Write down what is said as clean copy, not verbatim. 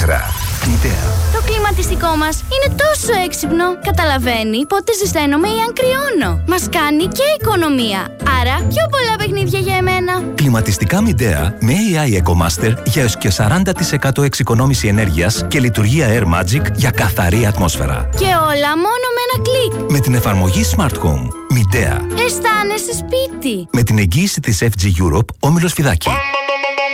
ατμόσφαιρα. Midea. Το κλιματιστικό μας είναι τόσο έξυπνο. Καταλαβαίνει πότε ζεσταίνομαι ή αν κρυώνω. Μας κάνει και οικονομία. Άρα πιο πολλά παιχνίδια για εμένα. Κλιματιστικά Midea με AI EcoMaster για έως και 40% εξοικονόμηση ενέργειας και λειτουργία Air Magic για καθαρή ατμόσφαιρα. Και όλα μόνο με ένα κλικ. Με την εφαρμογή Smart Home. Midea. Αισθάνεσαι σπίτι. Με την εγγύηση της FG Europe, όμιλος Φιδάκη.